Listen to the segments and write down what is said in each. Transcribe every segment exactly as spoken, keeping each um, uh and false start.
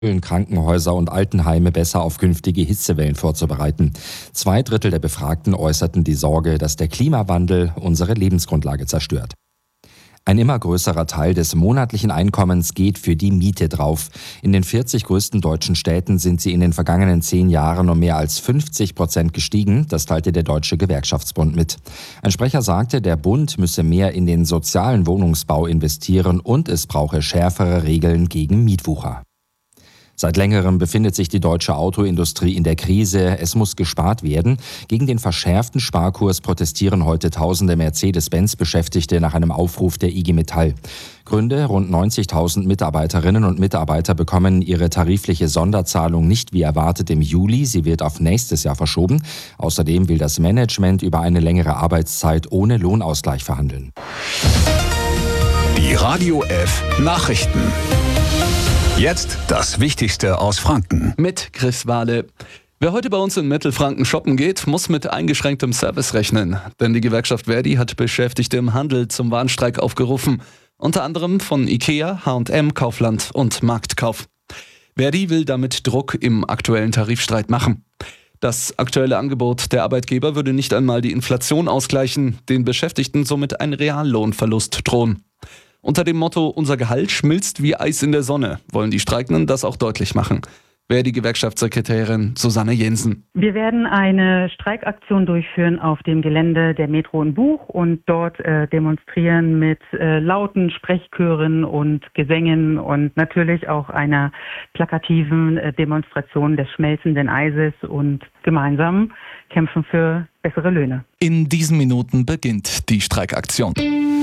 Krankenhäuser und Altenheime besser auf künftige Hitzewellen vorzubereiten. Zwei Drittel der Befragten äußerten die Sorge, dass der Klimawandel unsere Lebensgrundlage zerstört. Ein immer größerer Teil des monatlichen Einkommens geht für die Miete drauf. In den vierzig größten deutschen Städten sind sie in den vergangenen zehn Jahren um mehr als fünfzig Prozent gestiegen. Das teilte der Deutsche Gewerkschaftsbund mit. Ein Sprecher sagte, der Bund müsse mehr in den sozialen Wohnungsbau investieren und es brauche schärfere Regeln gegen Mietwucher. Seit längerem befindet sich die deutsche Autoindustrie in der Krise. Es muss gespart werden. Gegen den verschärften Sparkurs protestieren heute tausende Mercedes-Benz-Beschäftigte nach einem Aufruf der I G Metall. Gründe: rund neunzigtausend Mitarbeiterinnen und Mitarbeiter bekommen ihre tarifliche Sonderzahlung nicht wie erwartet im Juli. Sie wird auf nächstes Jahr verschoben. Außerdem will das Management über eine längere Arbeitszeit ohne Lohnausgleich verhandeln. Die Radio F Nachrichten. Jetzt das Wichtigste aus Franken. Mit Chris Wahle. Wer heute bei uns in Mittelfranken shoppen geht, muss mit eingeschränktem Service rechnen. Denn die Gewerkschaft Verdi hat Beschäftigte im Handel zum Warnstreik aufgerufen. Unter anderem von IKEA, H und M, Kaufland und Marktkauf. Verdi will damit Druck im aktuellen Tarifstreit machen. Das aktuelle Angebot der Arbeitgeber würde nicht einmal die Inflation ausgleichen, den Beschäftigten somit ein Reallohnverlust drohen. Unter dem Motto „Unser Gehalt schmilzt wie Eis in der Sonne" wollen die Streikenden das auch deutlich machen. Wer die Gewerkschaftssekretärin Susanne Jensen. Wir werden eine Streikaktion durchführen auf dem Gelände der Metro in Buch und dort äh, demonstrieren mit äh, lauten Sprechchören und Gesängen und natürlich auch einer plakativen äh, Demonstration des schmelzenden Eises und gemeinsam kämpfen für bessere Löhne. In diesen Minuten beginnt die Streikaktion.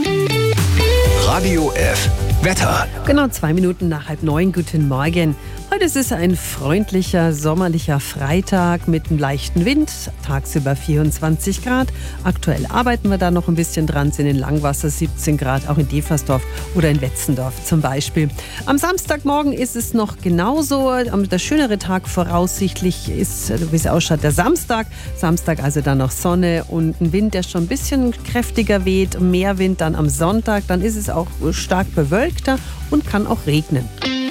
Radio F Wetter. Genau zwei Minuten nach halb neun. Guten Morgen. Heute ist es ein freundlicher, sommerlicher Freitag mit einem leichten Wind. Tagsüber vierundzwanzig Grad. Aktuell arbeiten wir da noch ein bisschen dran. Sind in Langwasser siebzehn Grad, auch in Deversdorf oder in Wetzendorf zum Beispiel. Am Samstagmorgen ist es noch genauso. Der schönere Tag voraussichtlich ist, wie es ausschaut, der Samstag. Samstag also dann noch Sonne und ein Wind, der schon ein bisschen kräftiger weht. Mehr Wind dann am Sonntag. Dann ist es auch stark bewölkter und kann auch regnen.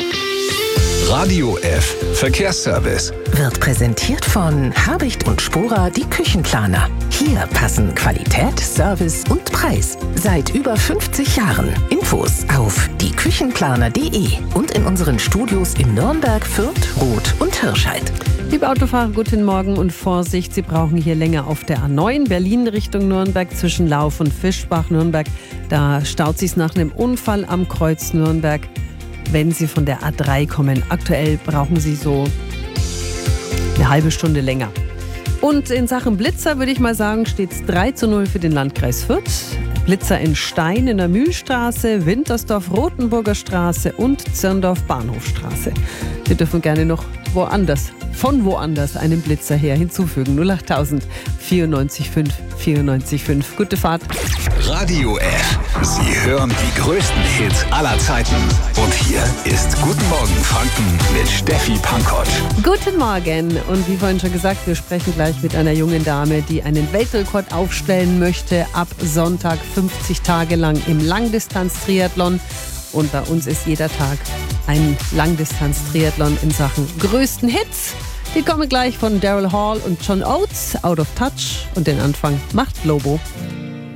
Radio F Verkehrsservice wird präsentiert von Habicht und Spora, die Küchenplaner. Hier passen Qualität, Service und Preis. Seit über fünfzig Jahren. Infos auf die küchenplaner punkt de und in unseren Studios in Nürnberg, Fürth, Roth und Hirscheid. Liebe Autofahrer, guten Morgen und Vorsicht, Sie brauchen hier länger auf der A neun, Berlin Richtung Nürnberg, zwischen Lauf und Fischbach, Nürnberg. Da staut sich nach einem Unfall am Kreuz Nürnberg, wenn Sie von der A drei kommen. Aktuell brauchen Sie so eine halbe Stunde länger. Und in Sachen Blitzer würde ich mal sagen, steht es drei zu null für den Landkreis Fürth. Blitzer in Stein in der Mühlstraße, Wintersdorf, Rothenburger Straße und Zirndorf Bahnhofstraße. Sie dürfen gerne noch woanders, von woanders einen Blitzer her hinzufügen. null achttausend vierundneunzig fünf vierundneunzig fünf. Gute Fahrt. Radio F. Sie hören die größten Hits aller Zeiten. Und hier ist Guten Morgen Franken mit Steffi Pankott. Guten Morgen. Und wie vorhin schon gesagt, wir sprechen gleich mit einer jungen Dame, die einen Weltrekord aufstellen möchte. Ab Sonntag fünfzig Tage lang im Langdistanz-Triathlon. Und bei uns ist jeder Tag ein Langdistanz-Triathlon in Sachen größten Hits. Die kommen gleich von Daryl Hall und John Oates, Out of Touch. Und den Anfang macht Lobo.